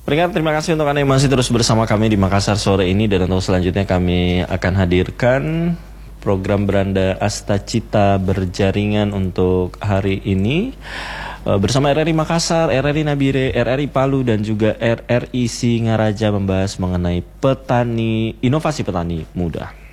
Pendengar, terima kasih untuk Anda yang masih terus bersama kami di Makassar sore ini. Dan untuk selanjutnya kami akan hadirkan program Beranda Astacita Berjaringan untuk hari ini bersama RRI Makassar, RRI Nabire, RRI Palu, dan juga RRI Singaraja membahas mengenai inovasi petani muda.